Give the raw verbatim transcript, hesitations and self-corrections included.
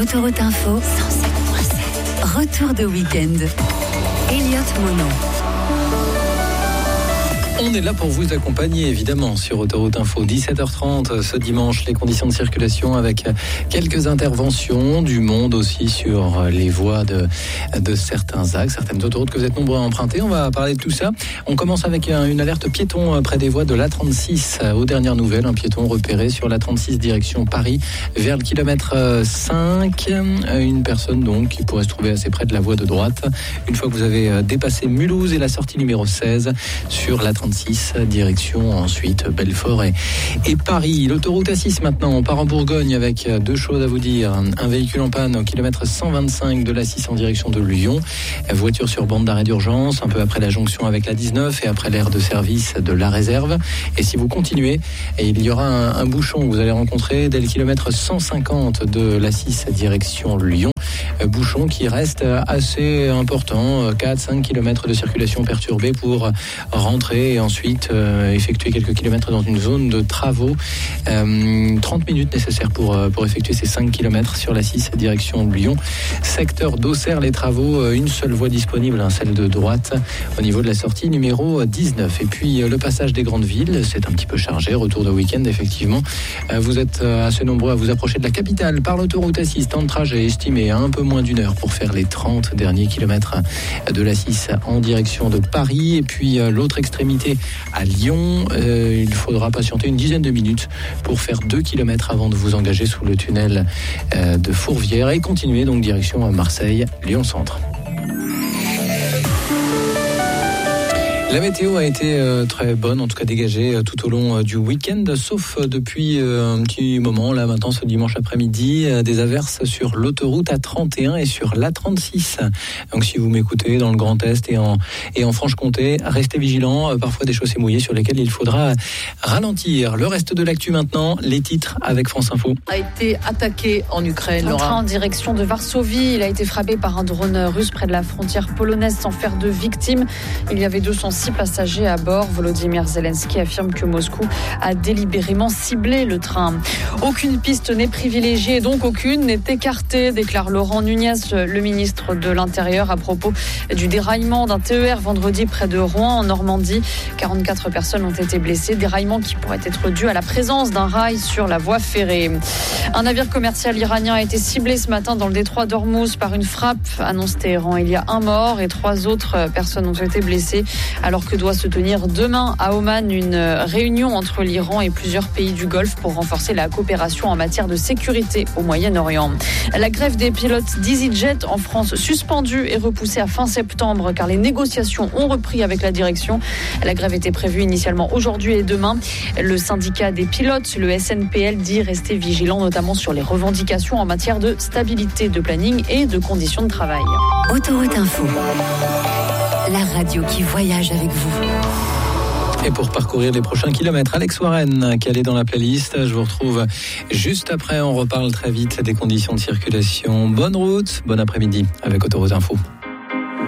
Autoroute Info cent sept virgule sept. Retour de week-end. Elliott Mono. On est là pour vous accompagner, évidemment, sur Autoroute Info. dix-sept heures trente ce dimanche, les conditions de circulation avec quelques interventions, du monde aussi sur les voies de, de certains axes, certaines autoroutes que vous êtes nombreux à emprunter. On va parler de tout ça. On commence avec une alerte piéton près des voies de l'A trente-six. Aux dernières nouvelles, un piéton repéré sur l'A trente-six direction Paris vers le kilomètre cinq. Une personne donc qui pourrait se trouver assez près de la voie de droite. Une fois que vous avez dépassé Mulhouse et la sortie numéro seize sur l'A trente-six, direction ensuite Belfort et, et Paris. L'autoroute A six maintenant, on part en Bourgogne avec deux choses à vous dire. Un véhicule en panne au kilomètre cent vingt-cinq de l'A six en direction de Lyon. Voiture sur bande d'arrêt d'urgence, un peu après la jonction avec la dix-neuf et après l'aire de service de la réserve. Et si vous continuez, il y aura un, un bouchon que vous allez rencontrer dès le kilomètre cent cinquante de l'A six direction Lyon. Bouchon qui reste assez important, quatre à cinq kilomètres de circulation perturbée pour rentrer et ensuite euh, effectuer quelques kilomètres dans une zone de travaux. Euh, trente minutes nécessaires pour, pour effectuer ces cinq kilomètres sur l'A six direction Lyon. Secteur d'Auxerre, les travaux, une seule voie disponible, hein, celle de droite au niveau de la sortie numéro dix-neuf. Et puis le passage des grandes villes, c'est un petit peu chargé, retour de week-end effectivement. Vous êtes assez nombreux à vous approcher de la capitale par l'autoroute A six, temps de trajet estimé à un peu moins d'une heure pour faire les trente derniers kilomètres de l'A six en direction de Paris. Et puis l'autre extrémité à Lyon, euh, il faudra patienter une dizaine de minutes pour faire deux kilomètres avant de vous engager sous le tunnel euh, de Fourvière et continuer donc direction Marseille, Lyon-Centre. La météo a été euh, très bonne, en tout cas dégagée euh, tout au long euh, du week-end, sauf euh, depuis euh, un petit moment, là maintenant ce dimanche après-midi, euh, des averses sur l'autoroute A trente et un et sur l'A trente-six. Donc si vous m'écoutez dans le Grand Est et en, et en Franche-Comté, restez vigilants, euh, parfois des chaussées mouillées sur lesquelles il faudra ralentir. Le reste de l'actu maintenant, les titres avec France Info. A été attaqué en Ukraine. En train en direction de Varsovie, il a été frappé par un drone russe près de la frontière polonaise sans faire de victimes. Il y avait deux cent six passagers à bord. Volodymyr Zelensky affirme que Moscou a délibérément ciblé le train. Aucune piste n'est privilégiée, donc aucune n'est écartée, déclare Laurent Nunez, le ministre de l'Intérieur, à propos du déraillement d'un T E R vendredi près de Rouen, en Normandie. quarante-quatre personnes ont été blessées, déraillement qui pourrait être dû à la présence d'un rail sur la voie ferrée. Un navire commercial iranien a été ciblé ce matin dans le détroit d'Ormuz par une frappe, annonce Téhéran. Il y a un mort et trois autres personnes ont été blessées, alors que doit se tenir demain à Oman une réunion entre l'Iran et plusieurs pays du Golfe pour renforcer la coopération en matière de sécurité au Moyen-Orient. La grève des pilotes d'EasyJet en France suspendue et repoussée à fin septembre car les négociations ont repris avec la direction. La grève était prévue initialement aujourd'hui et demain. Le syndicat des pilotes, le S N P L, dit rester vigilant notamment sur les revendications en matière de stabilité de planning et de conditions de travail. Autoroute Info, la radio qui voyage avec vous. Et pour parcourir les prochains kilomètres, Alex Warren, qui est dans la playlist. Je vous retrouve juste après. On reparle très vite des conditions de circulation. Bonne route, bon après-midi avec Autoroute Info.